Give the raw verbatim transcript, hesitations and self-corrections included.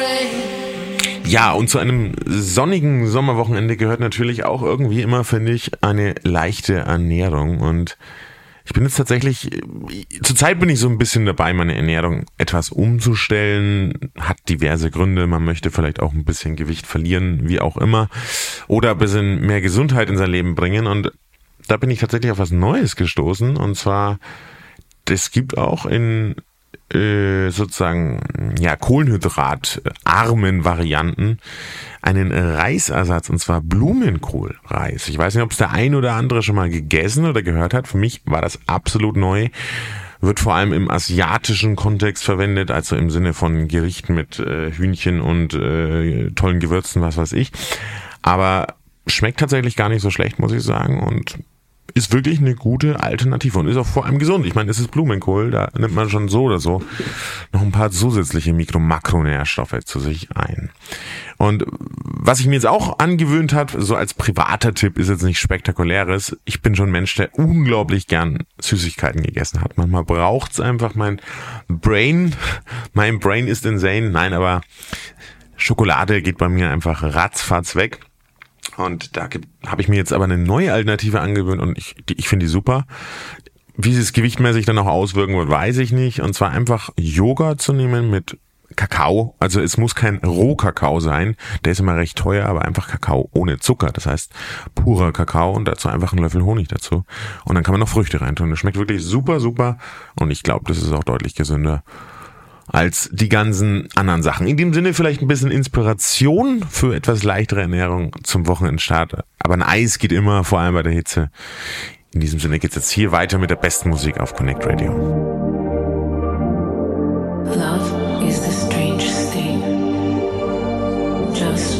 Ja, und zu einem sonnigen Sommerwochenende gehört natürlich auch irgendwie immer, finde ich, eine leichte Ernährung. Und ich bin jetzt tatsächlich, zurzeit bin ich so ein bisschen dabei, meine Ernährung etwas umzustellen. Hat diverse Gründe. Man möchte vielleicht auch ein bisschen Gewicht verlieren, wie auch immer. Oder ein bisschen mehr Gesundheit in sein Leben bringen. Und da bin ich tatsächlich auf was Neues gestoßen. Und zwar, es gibt auch in äh, sozusagen ja kohlenhydratarmen Varianten einen Reisersatz, und zwar Blumenkohlreis. Ich weiß nicht, ob es der ein oder andere schon mal gegessen oder gehört hat. Für mich war das absolut neu. Wird vor allem im asiatischen Kontext verwendet, also im Sinne von Gerichten mit äh, Hühnchen und äh, tollen Gewürzen, was weiß ich. Aber schmeckt tatsächlich gar nicht so schlecht, muss ich sagen, und ist wirklich eine gute Alternative und ist auch vor allem gesund. Ich meine, es ist Blumenkohl, da nimmt man schon so oder so noch ein paar zusätzliche Mikro-Makronährstoffe zu sich ein. Und was ich mir jetzt auch angewöhnt habe, so als privater Tipp, ist jetzt nicht spektakuläres. Ich bin schon ein Mensch, der unglaublich gern Süßigkeiten gegessen hat. Manchmal braucht's einfach mein Brain. Mein Brain ist insane. Nein, aber Schokolade geht bei mir einfach ratzfatz weg. Und da habe ich mir jetzt aber eine neue Alternative angewöhnt und ich, die, ich finde die super. Wie es gewichtmäßig dann auch auswirken wird, weiß ich nicht. Und zwar einfach Joghurt zu nehmen mit Kakao. Also es muss kein Rohkakao sein, der ist immer recht teuer, aber einfach Kakao ohne Zucker. Das heißt purer Kakao und dazu einfach einen Löffel Honig dazu. Und dann kann man noch Früchte reintun. Das schmeckt wirklich super, super und ich glaube, das ist auch deutlich gesünder als die ganzen anderen Sachen. In dem Sinne vielleicht ein bisschen Inspiration für etwas leichtere Ernährung zum Wochenendstart. Aber ein Eis geht immer, vor allem bei der Hitze. In diesem Sinne geht's jetzt hier weiter mit der besten Musik auf Connect Radio.